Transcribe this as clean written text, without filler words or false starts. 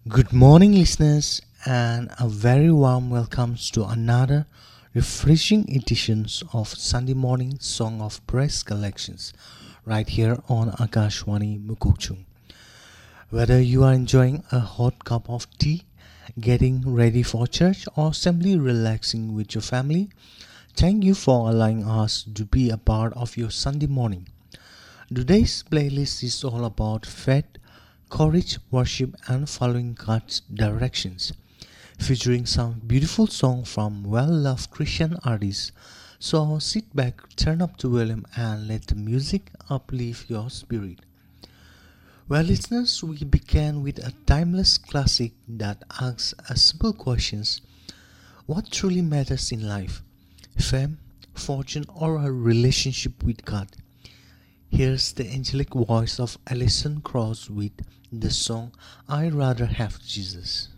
Good morning, listeners, and a very warm welcome to another refreshing edition of Sunday Morning Song of Praise Collections right here on Akashwani Mukokchung. Whether you are enjoying a hot cup of tea, getting ready for church, or simply relaxing with your family, thank you for allowing us to be a part of your Sunday morning. Today's playlist is all about faith, courage, worship, and following God's directions, featuring some beautiful songs from well-loved Christian artists. So sit back, turn up the volume, and let the music uplift your spirit. Well, listeners, we began with a timeless classic that asks a simple question: what truly matters in life? Fame, fortune, or a relationship with God? Here's the angelic voice of Alison Krauss with the song "I'd Rather Have Jesus."